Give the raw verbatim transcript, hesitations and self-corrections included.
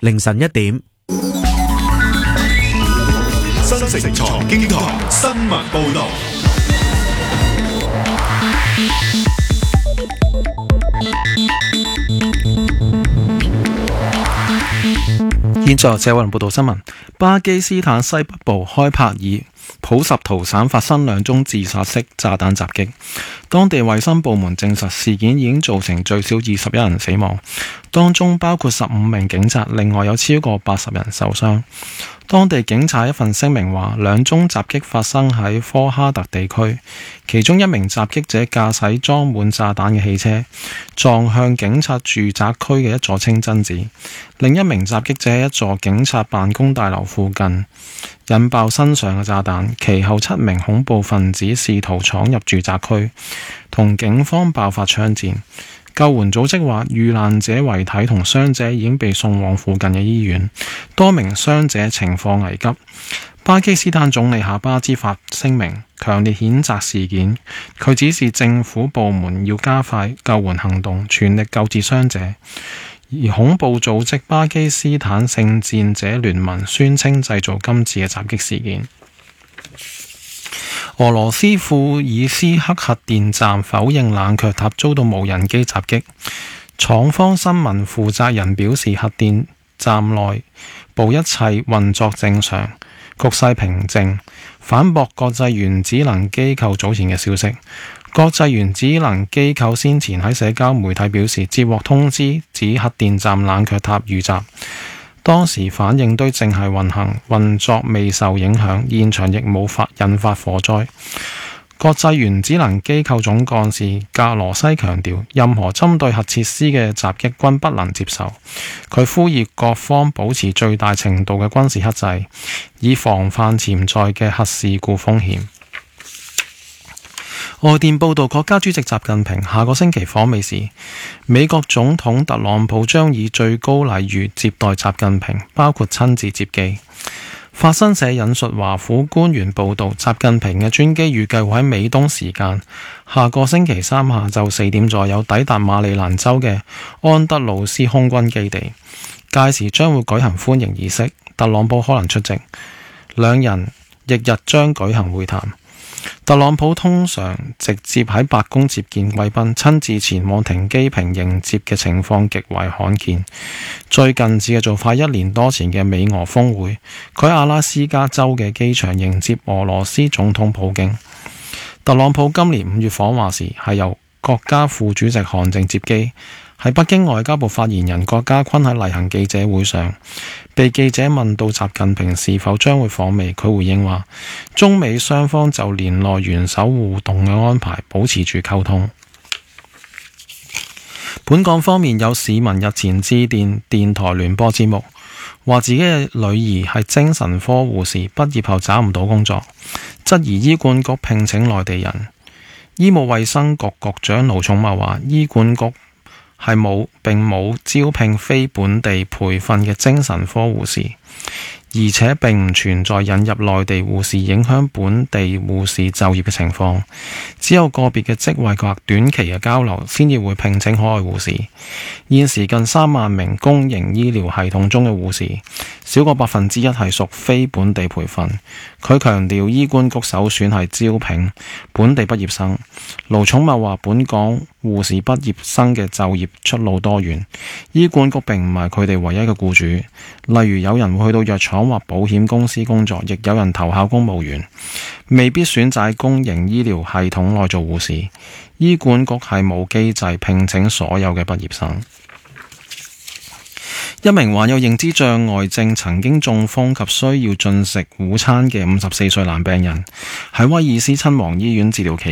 凌晨一點。 新城財經台新聞報道。 現在謝雲報道新聞。巴基斯坦西北部開帕爾普什圖省發生兩宗自殺式炸彈襲擊，當地衛生部門證實事件已經造成最少二十一人死亡，當中包括十五名警察，另外有超過八十人受傷。當地警察一份聲明話，兩宗襲擊發生喺科哈特地區，其中一名襲擊者駕駛裝滿炸彈嘅汽車撞向警察住宅區嘅一座清真寺，另一名襲擊者喺一座警察辦公大樓附近引爆身上嘅炸彈，其後七名恐怖分子試圖闖入住宅區，同警方爆發槍戰。救援組織話，遇難者遺體同傷者已經被送往附近嘅醫院，多名傷者情況危急。巴基斯坦總理夏巴茲發聲明，強烈譴責事件。佢指示政府部門要加快救援行動，全力救治傷者。而恐怖組織巴基斯坦聖戰者聯盟宣稱製造今次嘅襲擊事件。俄羅斯庫爾斯克核電站否認冷卻塔遭到無人機襲擊。廠方新聞負責人表示，核電站內部一切運作正常，局勢平靜，反駁國際原子能機構早前嘅消息。國際原子能機構先前喺社交媒體表示，接獲通知指核電站冷卻塔遇襲。當時反應堆正係運行，運作未受影響，現場亦冇發引發火災。國際原子能機構總幹事格羅西強調，任何針對核設施嘅襲擊均不能接受。佢呼籲各方保持最大程度嘅軍事克制，以防範潛在嘅核事故風險。外電報道，國家主席習近平下個星期訪美時，美國總統特朗普將以最高禮遇接待習近平，包括親自接機。法新社引述華府官員報道，習近平嘅專機預計會喺美東時間下個星期三下晝四點左右抵達馬里蘭州嘅安德魯斯空軍基地，屆時將會舉行歡迎儀式，特朗普可能出席，兩人翌日將舉行會談。特朗普通常直接喺白宮接見貴賓，親自前往停機坪迎接嘅情況極為罕見。最近次嘅做法，一年多前嘅美俄峰會，佢喺阿拉斯加州嘅機場迎接俄羅斯總統普京。特朗普今年五月訪華時，係由國家副主席韓正接機。喺北京外交部發言人郭家坤喺例行記者會上，被記者問到習近平是否將會訪美，佢回應話，中美雙方就年內元首互動嘅安排保持住溝通。本港方面，有市民日前致電電台聯播節目，話自己嘅女兒係精神科護士，畢業後找唔到工作，質疑醫管局聘請內地人。醫務衛生局局長盧寵茂話，醫管局係冇並冇招聘非本地培訓嘅精神科護士，而且並唔存在引入內地護士影響本地護士就業嘅情況，只有個別嘅職位或短期嘅交流先至會聘請海外護士。現時近三萬名公營醫療系統中嘅護士，少過百分之一係屬非本地培訓。佢強調醫管局首選係招聘本地畢業生。盧寵茂話，本港護士畢業生嘅就業出路多元，醫管局並唔係佢哋唯一嘅僱主。例如有人會去到藥廠或保險公司工作，亦有人投考公務員，未必選擇喺公營醫療系統內做護士。醫管局係冇機制聘請所有嘅畢業生。一名患有認知障礙症、曾經中風及需要進食午餐嘅五十四歲男病人，喺威爾斯親王醫院治療期